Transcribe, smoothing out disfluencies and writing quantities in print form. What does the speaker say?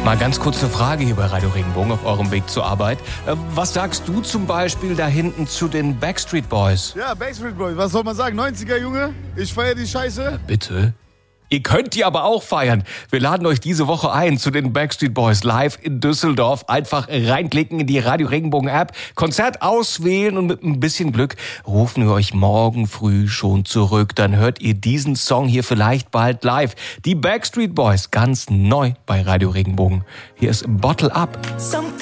Mal ganz kurze Frage hier bei Radio Regenbogen auf eurem Weg zur Arbeit. Was sagst du zum Beispiel da hinten zu den Backstreet Boys? Ja, Backstreet Boys, was soll man sagen? 90er, Junge, ich feiere die Scheiße. Bitte? Ihr könnt die aber auch feiern. Wir laden euch diese Woche ein zu den Backstreet Boys live in Düsseldorf. Einfach reinklicken in die Radio Regenbogen App, Konzert auswählen und mit ein bisschen Glück rufen wir euch morgen früh schon zurück. Dann hört ihr diesen Song hier vielleicht bald live. Die Backstreet Boys, ganz neu bei Radio Regenbogen. Hier ist Bottle Up.